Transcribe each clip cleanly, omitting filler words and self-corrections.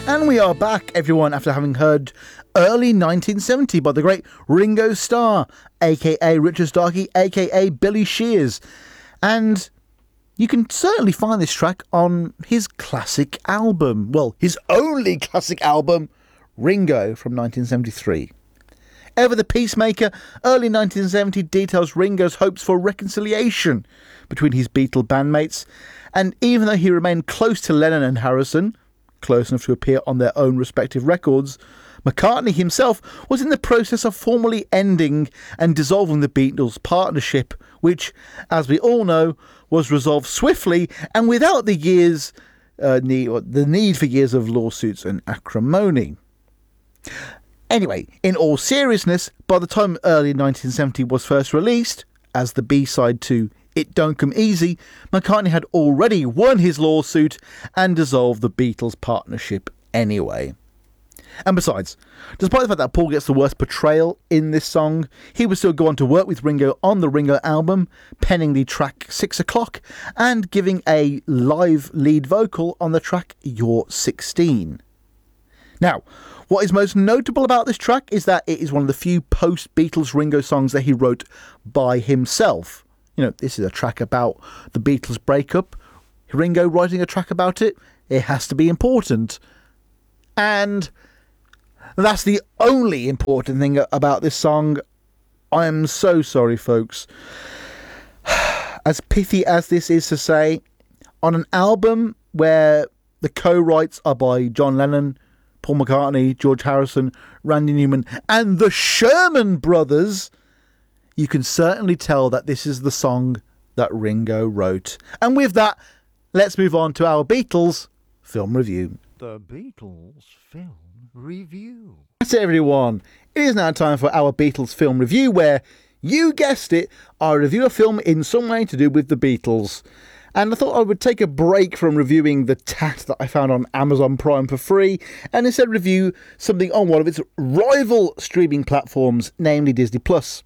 And we are back, everyone, after having heard Early 1970 by the great Ringo Starr, aka Richard Starkey, aka Billy Shears. And you can certainly find this track on his classic album. Well, his only classic album, Ringo, from 1973. Ever the peacemaker, early 1970 details Ringo's hopes for reconciliation between his Beatle bandmates. And even though he remained close to Lennon and Harrison, close enough to appear on their own respective records, McCartney himself was in the process of formally ending and dissolving the Beatles' partnership, which, as we all know, was resolved swiftly and without the need for years of lawsuits and acrimony. Anyway, in all seriousness, by the time early 1970 was first released, as the B-side to It Don't Come Easy, McCartney had already won his lawsuit and dissolved the Beatles' partnership anyway. And besides, despite the fact that Paul gets the worst portrayal in this song, he would still go on to work with Ringo on the Ringo album, penning the track 6 O'Clock and giving a live lead vocal on the track You're 16. Now, what is most notable about this track is that it is one of the few post-Beatles Ringo songs that he wrote by himself. You know, this is a track about the Beatles breakup. Ringo writing a track about it, it has to be important. And that's the only important thing about this song. I am so sorry, folks. As pithy as this is to say, on an album where the co-writes are by John Lennon, Paul McCartney, George Harrison, Randy Newman, and the Sherman Brothers, you can certainly tell that this is the song that Ringo wrote. And with that, let's move on to our Beatles film review. The Beatles film review. That's it, everyone. It is now time for our Beatles film review, where, you guessed it, I review a film in some way to do with the Beatles. And I thought I would take a break from reviewing the tat that I found on Amazon Prime for free, and instead review something on one of its rival streaming platforms, namely Disney+.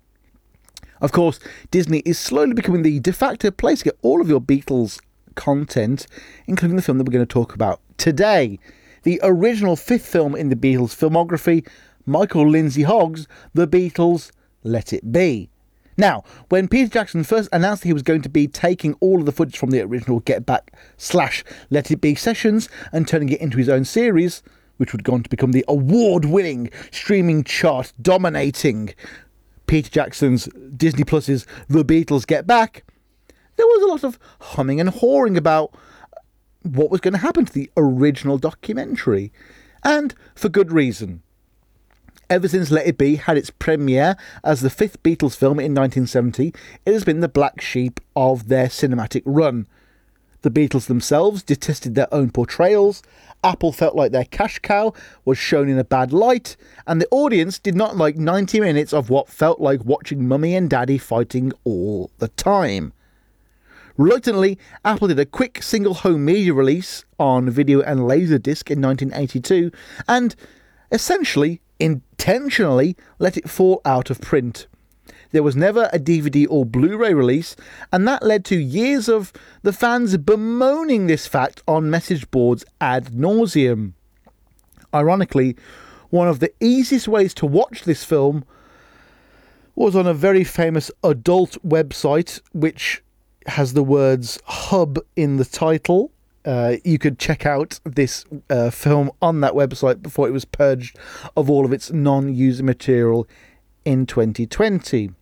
Of course, Disney is slowly becoming the de facto place to get all of your Beatles content, including the film that we're going to talk about today. The original fifth film in the Beatles' filmography, Michael Lindsay Hogg's The Beatles, Let It Be. Now, when Peter Jackson first announced that he was going to be taking all of the footage from the original Get Back / Let It Be sessions and turning it into his own series, which would go on to become the award-winning, streaming chart-dominating Peter Jackson's Disney Plus's The Beatles Get Back, there was a lot of humming and hawing about what was going to happen to the original documentary. And for good reason. Ever since Let It Be had its premiere as the fifth Beatles film in 1970, it has been the black sheep of their cinematic run. The Beatles themselves detested their own portrayals, Apple felt like their cash cow was shown in a bad light, and the audience did not like 90 minutes of what felt like watching Mummy and Daddy fighting all the time. Reluctantly, Apple did a quick single home media release on video and Laserdisc in 1982, and essentially, intentionally, let it fall out of print. There was never a DVD or Blu-ray release, and that led to years of the fans bemoaning this fact on message boards ad nauseum. Ironically, one of the easiest ways to watch this film was on a very famous adult website, which has the words hub in the title. You could check out this film on that website before it was purged of all of its non-user material in 2020.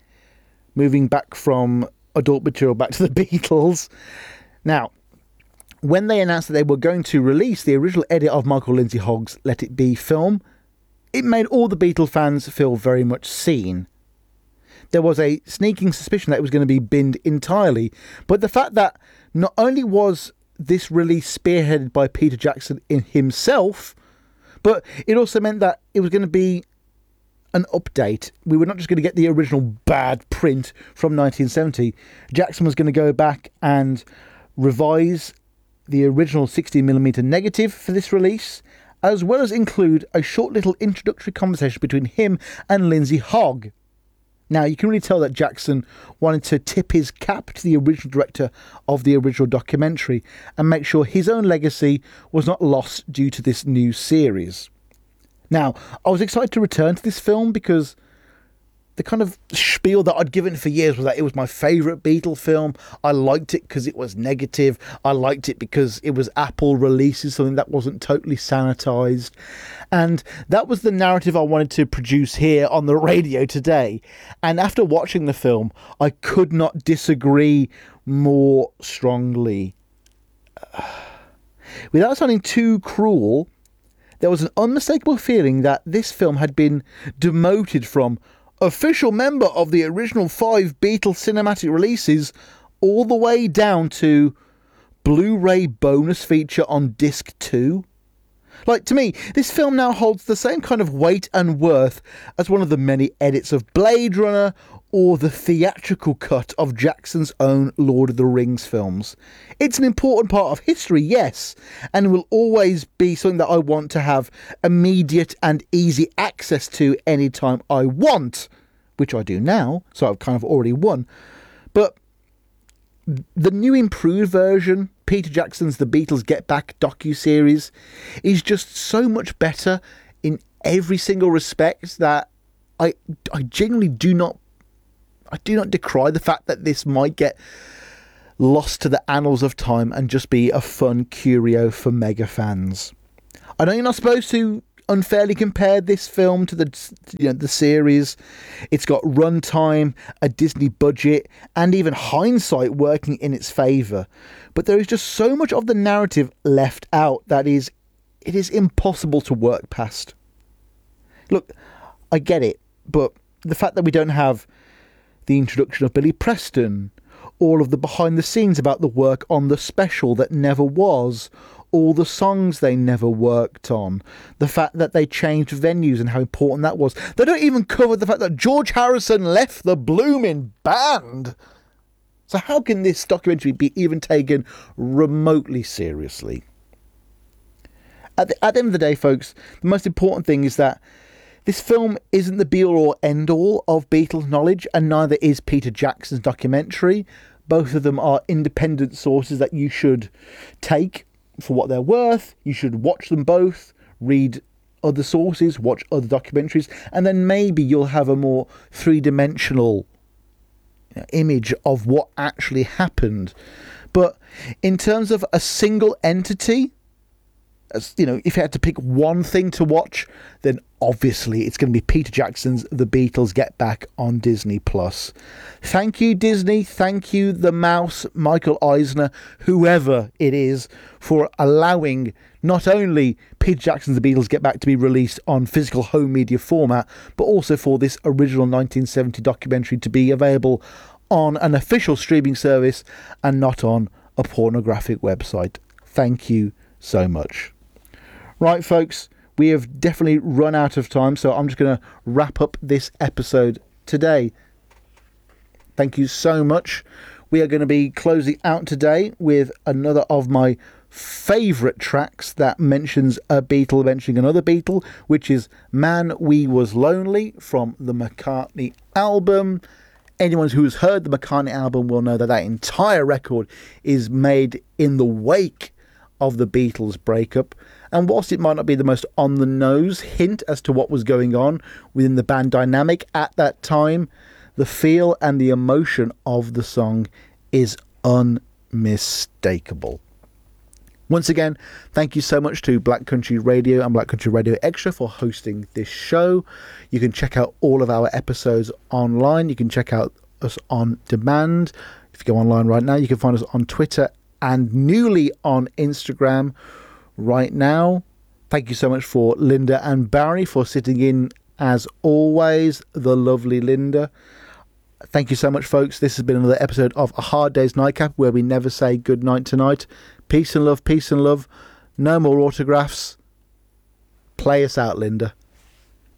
Moving back from adult material back to the Beatles. Now, when they announced that they were going to release the original edit of Michael Lindsay Hogg's Let It Be film, it made all the Beatles fans feel very much seen. There was a sneaking suspicion that it was going to be binned entirely, but the fact that not only was this release spearheaded by Peter Jackson in himself, but it also meant that it was going to be an update. We were not just going to get the original bad print from 1970. Jackson was going to go back and revise the original 16mm negative for this release, as well as include a short little introductory conversation between him and Lindsay Hogg. Now, you can really tell that Jackson wanted to tip his cap to the original director of the original documentary and make sure his own legacy was not lost due to this new series. Now, I was excited to return to this film because the kind of spiel that I'd given for years was that it was my favourite Beatle film. I liked it because it was negative. I liked it because it was Apple releasing something that wasn't totally sanitised. And that was the narrative I wanted to produce here on the radio today. And after watching the film, I could not disagree more strongly. Without sounding too cruel, there was an unmistakable feeling that this film had been demoted from official member of the original 5 Beatles cinematic releases all the way down to Blu-ray bonus feature on disc 2. Like, to me, this film now holds the same kind of weight and worth as one of the many edits of Blade Runner or the theatrical cut of Jackson's own Lord of the Rings films. It's an important part of history, yes, and will always be something that I want to have immediate and easy access to anytime I want, which I do now, so I've kind of already won. But the new improved version, Peter Jackson's The Beatles Get Back docu-series, is just so much better in every single respect that I genuinely do not decry the fact that this might get lost to the annals of time and just be a fun curio for mega fans. I know you're not supposed to unfairly compare this film to the series. It's got runtime, a Disney budget, and even hindsight working in its favour. But there is just so much of the narrative left out that it is impossible to work past. Look, I get it, but the fact that we don't have the introduction of Billy Preston, all of the behind the scenes about the work on the special that never was, all the songs they never worked on, the fact that they changed venues and how important that was. They don't even cover the fact that George Harrison left the blooming band. So how can this documentary be even taken remotely seriously? At the end of the day, folks, the most important thing is that this film isn't the be-all or end-all of Beatles knowledge, and neither is Peter Jackson's documentary. Both of them are independent sources that you should take for what they're worth. You should watch them both, read other sources, watch other documentaries, and then maybe you'll have a more three-dimensional image of what actually happened. But in terms of a single entity, as you know, if you had to pick one thing to watch, then obviously it's going to be Peter Jackson's The Beatles Get Back on Disney+. Thank you, Disney. Thank you, the mouse, Michael Eisner, whoever it is, for allowing not only Peter Jackson's The Beatles Get Back to be released on physical home media format, but also for this original 1970 documentary to be available on an official streaming service and not on a pornographic website. Thank you so much. Right, folks, we have definitely run out of time, so I'm just going to wrap up this episode today. Thank you so much. We are going to be closing out today with another of my favourite tracks that mentions a Beatle mentioning another Beatle, which is Man We Was Lonely from the McCartney album. Anyone who's heard the McCartney album will know that that entire record is made in the wake of the Beatles breakup, and whilst it might not be the most on the nose hint as to what was going on within the band dynamic at that time, the feel and the emotion of the song is unmistakable. Once again, thank you so much to Black Country Radio and Black Country Radio Extra for hosting this show. You can check out all of our episodes online. You can check out us on demand. If you go online right now, you can find us on Twitter and newly on Instagram right now. Thank you so much for Linda and Barry for sitting in as always, the lovely Linda. Thank you so much, folks. This has been another episode of A Hard Day's Nightcap, where we never say good night tonight. Peace and love, peace and love. No more autographs. Play us out, Linda.